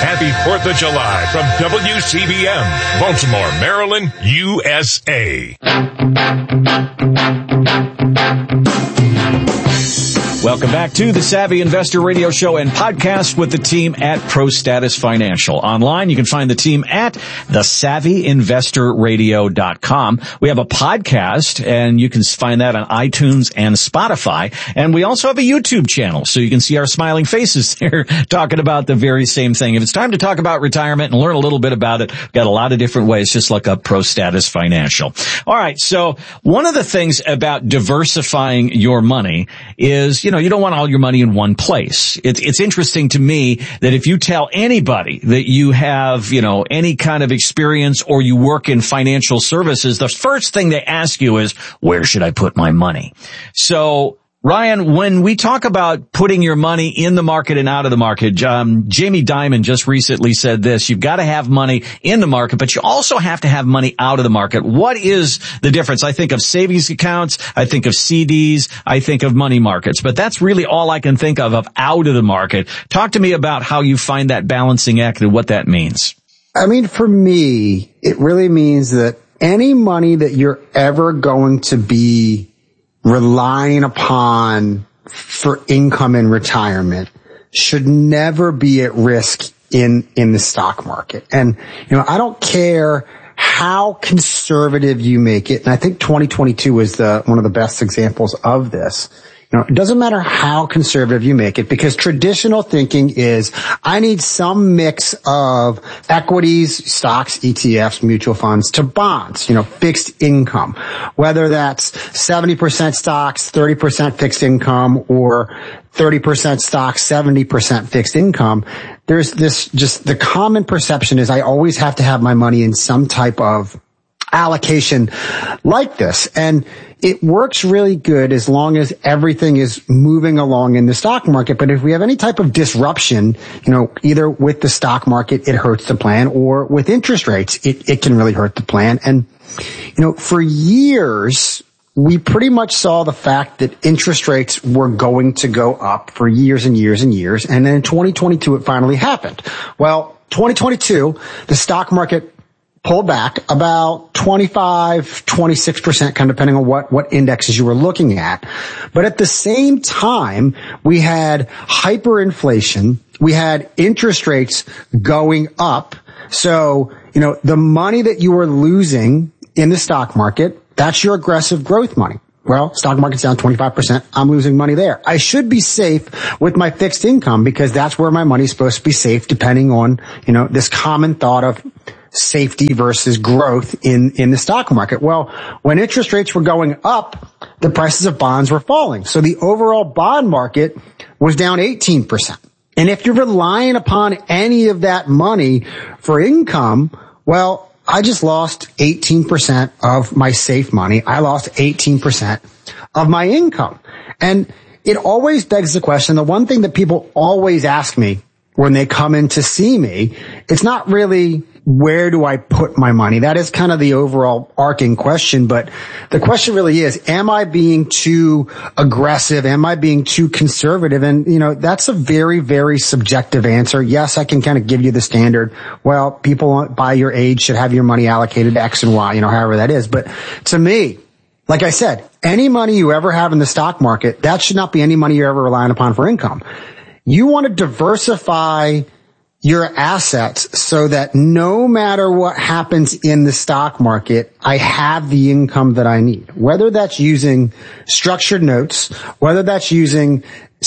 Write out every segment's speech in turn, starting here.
Happy 4th of July from WCBM, Baltimore, Maryland, USA. Welcome back to the Savvy Investor Radio Show and podcast with the team at ProStatus Financial. Online, you can find the team at thesavvyinvestorradio.com. We have a podcast, and you can find that on iTunes and Spotify. And we also have a YouTube channel, so you can see our smiling faces there talking about the very same thing. If it's time to talk about retirement and learn a little bit about it, we've got a lot of different ways. Just look up ProStatus Financial. All right, so one of the things about diversifying your money is, you don't want all your money in one place. It's interesting to me that if you tell anybody that you have, any kind of experience or you work in financial services, the first thing they ask you is, where should I put my money? So, Ryan, when we talk about putting your money in the market and out of the market, Jamie Dimon just recently said this: you've got to have money in the market, but you also have to have money out of the market. What is the difference? I think of savings accounts, I think of CDs, I think of money markets, but that's really all I can think of out of the market. Talk to me about how you find that balancing act and what that means. I mean, for me, it really means that any money that you're ever going to be relying upon for income in retirement should never be at risk in the stock market. And, I don't care how conservative you make it. And I think 2022 is one of the best examples of this. It doesn't matter how conservative you make it, because traditional thinking is, I need some mix of equities, stocks, ETFs, mutual funds to bonds, fixed income, whether that's 70% stocks, 30% fixed income, or 30% stocks, 70% fixed income. There's the common perception is I always have to have my money in some type of allocation like this. And it works really good as long as everything is moving along in the stock market. But if we have any type of disruption, either with the stock market, it hurts the plan, or with interest rates, it can really hurt the plan. And, for years, we pretty much saw the fact that interest rates were going to go up for years and years and years. And then in 2022, it finally happened. Well, 2022, the stock market pulled back about 25, 26%, kind of depending on what indexes you were looking at. But at the same time, we had hyperinflation. We had interest rates going up. So, the money that you were losing in the stock market, that's your aggressive growth money. Well, stock market's down 25%. I'm losing money there. I should be safe with my fixed income, because that's where my money's supposed to be safe, depending on, this common thought of safety versus growth in the stock market. Well, when interest rates were going up, the prices of bonds were falling. So the overall bond market was down 18%. And if you're relying upon any of that money for income, well, I just lost 18% of my safe money. I lost 18% of my income. And it always begs the question, the one thing that people always ask me when they come in to see me, it's not really, where do I put my money? That is kind of the overall arcing question, but the question really is, am I being too aggressive? Am I being too conservative? And, that's a very, very subjective answer. Yes, I can kind of give you the standard. Well, people by your age should have your money allocated to X and Y, however that is. But to me, like I said, any money you ever have in the stock market, that should not be any money you're ever relying upon for income. You want to diversify your assets so that no matter what happens in the stock market, I have the income that I need. Whether that's using structured notes, whether that's using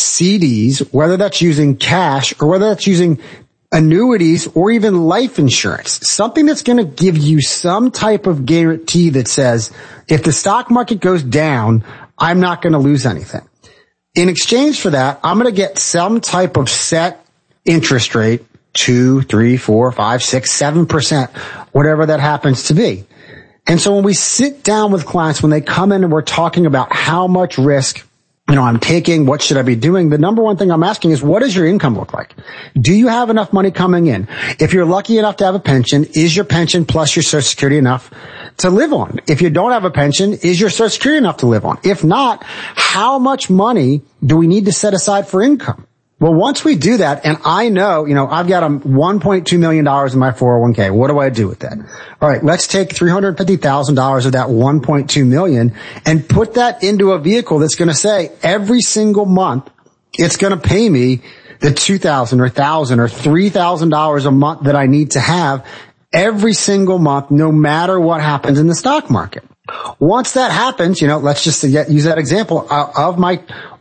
CDs, whether that's using cash, or whether that's using annuities or even life insurance. Something that's going to give you some type of guarantee that says, if the stock market goes down, I'm not going to lose anything. In exchange for that, I'm going to get some type of set interest rate, 2, 3, 4, 5, 6, 7%, whatever that happens to be. And so when we sit down with clients, when they come in and we're talking about how much risk, I'm taking, what should I be doing? The number one thing I'm asking is, what does your income look like? Do you have enough money coming in? If you're lucky enough to have a pension, is your pension plus your Social Security enough to live on? If you don't have a pension, is your Social Security enough to live on? If not, how much money do we need to set aside for income? Well, once we do that, and I know, I've got $1.2 million in my 401k. What do I do with that? All right, let's take $350,000 of that $1.2 million and put that into a vehicle that's going to say every single month it's going to pay me the $2,000 or $1,000 or $3,000 a month that I need to have every single month, no matter what happens in the stock market. Once that happens, let's just use that example of my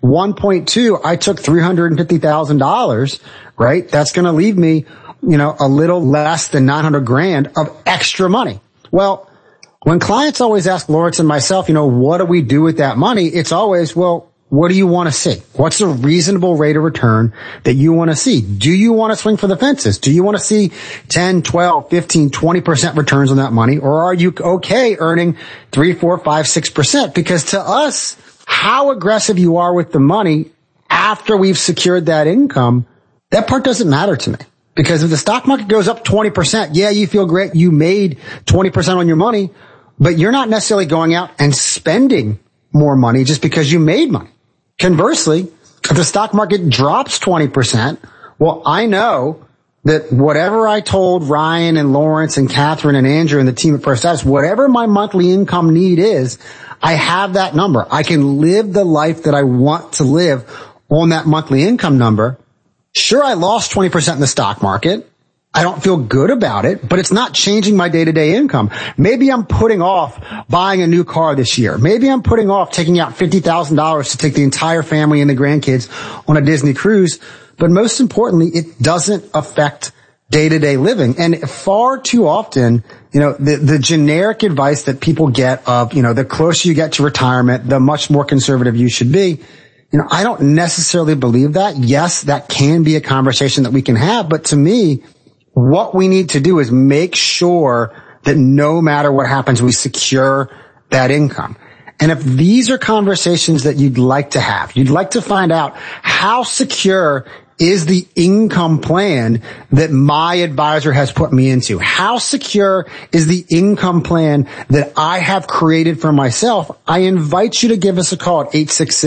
1.2, I took $350,000, right? That's going to leave me, a little less than $900,000 of extra money. Well, when clients always ask Lawrence and myself, what do we do with that money? It's always, well, what do you want to see? What's a reasonable rate of return that you want to see? Do you want to swing for the fences? Do you want to see 10, 12, 15, 20% returns on that money? Or are you okay earning 3, 4, 5, 6%? Because to us, how aggressive you are with the money after we've secured that income, that part doesn't matter to me. Because if the stock market goes up 20%, yeah, you feel great. You made 20% on your money, but you're not necessarily going out and spending more money just because you made money. Conversely, if the stock market drops 20%, well, I know that whatever I told Ryan and Lawrence and Catherine and Andrew and the team at First Status, whatever my monthly income need is, I have that number. I can live the life that I want to live on that monthly income number. Sure, I lost 20% in the stock market. I don't feel good about it, but it's not changing my day-to-day income. Maybe I'm putting off buying a new car this year. Maybe I'm putting off taking out $50,000 to take the entire family and the grandkids on a Disney cruise. But most importantly, it doesn't affect day-to-day living. And far too often, the generic advice that people get of, the closer you get to retirement, the much more conservative you should be. I don't necessarily believe that. Yes, that can be a conversation that we can have, but to me, what we need to do is make sure that no matter what happens, we secure that income. And if these are conversations that you'd like to have, you'd like to find out how secure is the income plan that my advisor has put me into? How secure is the income plan that I have created for myself? I invite you to give us a call at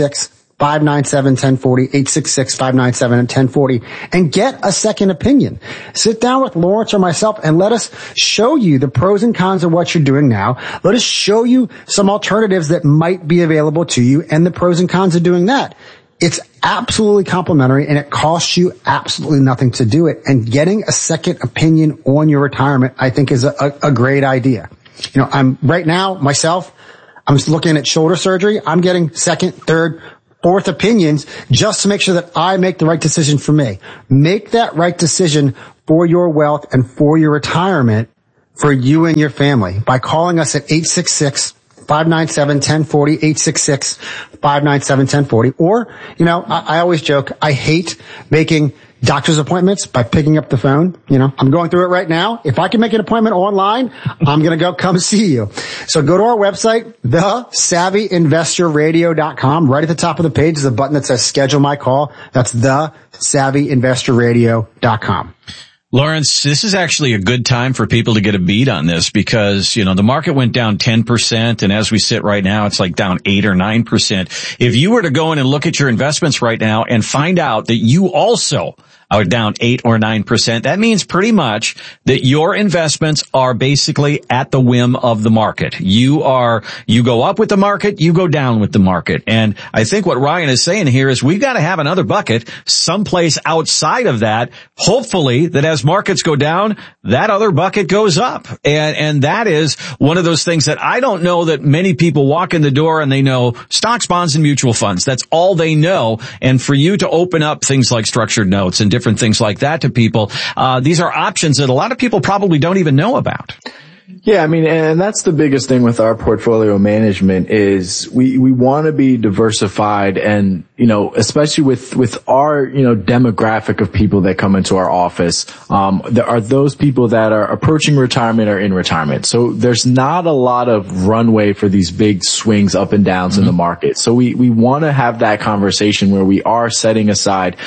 866-597-1040, 866-597-1040, and get a second opinion. Sit down with Lawrence or myself and let us show you the pros and cons of what you're doing now. Let us show you some alternatives that might be available to you and the pros and cons of doing that. It's absolutely complimentary and it costs you absolutely nothing to do it. And getting a second opinion on your retirement, I think, is a great idea. I'm right now myself, I'm looking at shoulder surgery. I'm getting second, third, fourth opinions just to make sure that I make the right decision for me. Make that right decision for your wealth and for your retirement for you and your family by calling us at 866-597-1040, 866-597-1040. Or, I always joke, I hate making doctor's appointments by picking up the phone. I'm going through it right now. If I can make an appointment online, I'm going to go come see you. So go to our website, thesavvyinvestorradio.com. Right at the top of the page is a button that says schedule my call. That's thesavvyinvestorradio.com. Lawrence, this is actually a good time for people to get a beat on this because, the market went down 10%. And as we sit right now, it's like down 8 or 9%. If you were to go in and look at your investments right now and find out that you also are down 8 or 9%, that means pretty much that your investments are basically at the whim of the market. You go up with the market, you go down with the market. And I think what Ryan is saying here is we've got to have another bucket someplace outside of that. Hopefully that as markets go down, that other bucket goes up. And that is one of those things that I don't know that many people walk in the door and they know stocks, bonds, and mutual funds. That's all they know. And for you to open up things like structured notes and different things like that to people, these are options that a lot of people probably don't even know about. Yeah, and that's the biggest thing with our portfolio management is we want to be diversified and, especially with our, demographic of people that come into our office, there are those people that are approaching retirement or in retirement. So there's not a lot of runway for these big swings up and downs in the market. So we want to have that conversation where we are setting aside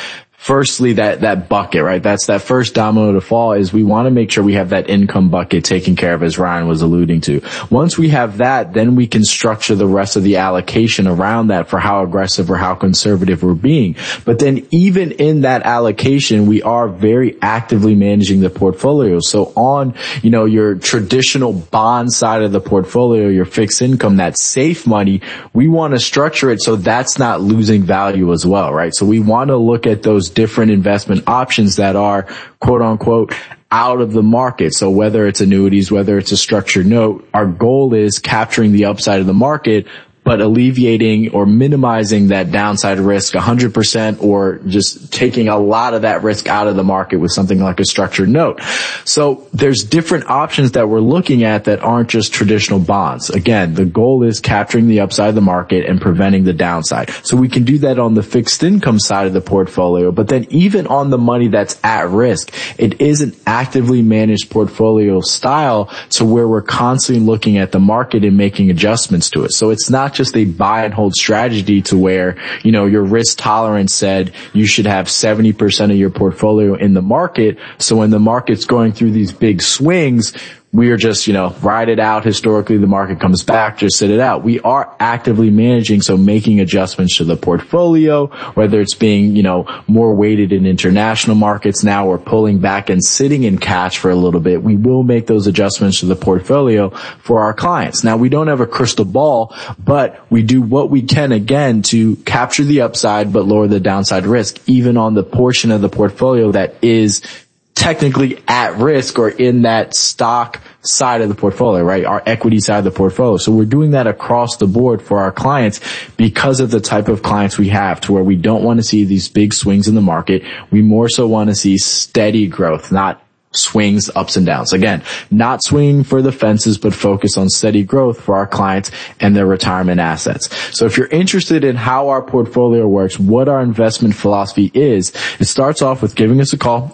firstly, that bucket, right? That's that first domino to fall, is we want to make sure we have that income bucket taken care of, as Ryan was alluding to. Once we have that, then we can structure the rest of the allocation around that for how aggressive or how conservative we're being. But then even in that allocation, we are very actively managing the portfolio. So on, your traditional bond side of the portfolio, your fixed income, that safe money, we want to structure it so that's not losing value as well, right? So we want to look at those different investment options that are, quote unquote, out of the market. So whether it's annuities, whether it's a structured note, our goal is capturing the upside of the market, but alleviating or minimizing that downside risk 100%, or just taking a lot of that risk out of the market with something like a structured note. So there's different options that we're looking at that aren't just traditional bonds. Again, the goal is capturing the upside of the market and preventing the downside. So we can do that on the fixed income side of the portfolio, but then even on the money that's at risk, it is an actively managed portfolio style to where we're constantly looking at the market and making adjustments to it. So it's not just a buy and hold strategy to where, your risk tolerance said you should have 70% of your portfolio in the market. So when the market's going through these big swings, we are just, ride it out. Historically, the market comes back, just sit it out. We are actively managing, so making adjustments to the portfolio, whether it's being, more weighted in international markets now, or pulling back and sitting in cash for a little bit. We will make those adjustments to the portfolio for our clients. Now, we don't have a crystal ball, but we do what we can, again, to capture the upside but lower the downside risk, even on the portion of the portfolio that is technically at risk or in that stock side of the portfolio, right? Our equity side of the portfolio. So we're doing that across the board for our clients because of the type of clients we have, to where we don't want to see these big swings in the market. We more so want to see steady growth, not swings, ups and downs. Again, not swinging for the fences, but focus on steady growth for our clients and their retirement assets. So if you're interested in how our portfolio works, what our investment philosophy is, it starts off with giving us a call,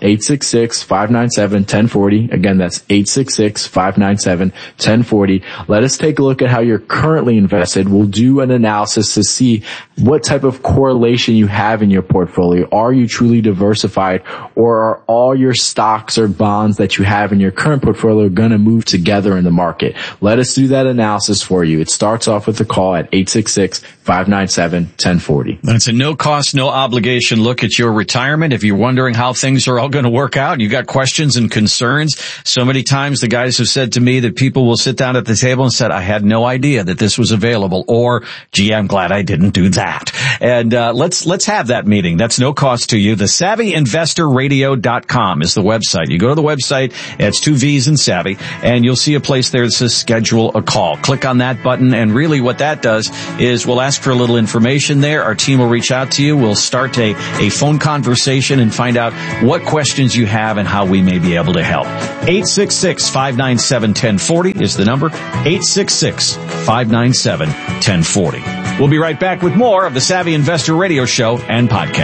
866-597-1040. Again, that's 866-597-1040. Let us take a look at how you're currently invested. We'll do an analysis to see what type of correlation you have in your portfolio. Are you truly diversified, or are all your stocks or bonds that you have in your current portfolio going to move together in the market? Let us do that analysis for you. It starts off with a call at 866-597-1040. It's a no cost, no obligation look at your retirement. If you're wondering how things are all going to work out, you got questions and concerns. So many times the guys have said to me that people will sit down at the table and said, I had no idea that this was available, or, gee, I'm glad I didn't do that. And let's have that meeting. That's no cost to you. The SavvyInvestorRadio.com is the website. You go to the website, it's 2 V's in Savvy, and you'll see a place there that says schedule a call. Click on that button, and really what that does is we'll ask for a little information there. Our team will reach out to you. We'll start a phone conversation and find out what questions you have and how we may be able to help. 866-597-1040 is the number. 866-597-1040. We'll be right back with more of the Savvy Investor Radio Show and podcast.